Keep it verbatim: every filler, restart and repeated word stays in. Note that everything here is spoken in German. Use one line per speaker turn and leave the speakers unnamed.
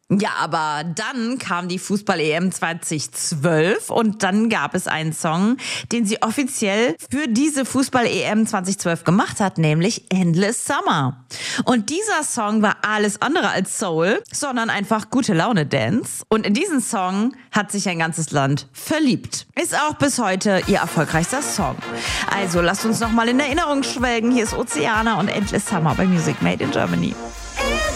Ja, aber dann kam die Fußball-E M zwanzig zwölf und dann gab es einen Song, den sie offiziell für diese Fußball-E M zwanzig zwölf gemacht hat, nämlich Endless Summer. Und dieser Song war alles andere als Soul, sondern einfach gute Laune Dance. Und in diesen Song hat sich ein ganzes Land verliebt. Ist auch bis heute ihr erfolgreichster Song. Also lasst uns nochmal in Erinnerung schwelgen. Hier ist Oceana und Endless Summer bei Music Made in Germany.